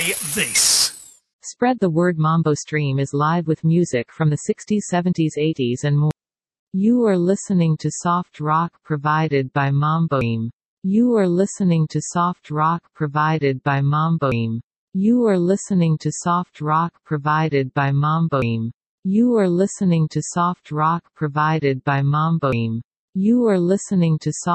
play this. Spread the word. Mambo Stream is live with music from the 60s, 70s, 80s and more. You are listening to soft rock provided by Mambo Stream. You are listening to soft rock provided by Mambo Stream. You are listening to soft rock provided by Mambo Stream. You are listening to soft rock provided by Mambo Stream. You are listening to soft